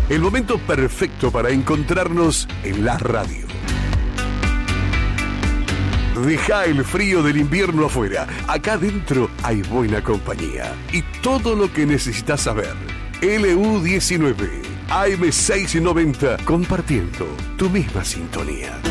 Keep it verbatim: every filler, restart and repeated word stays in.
El momento perfecto para encontrarnos en la radio. Deja el frío del invierno afuera. Acá adentro hay buena compañía y todo lo que necesitas saber. L U diecinueve, A M seiscientos noventa, compartiendo tu misma sintonía.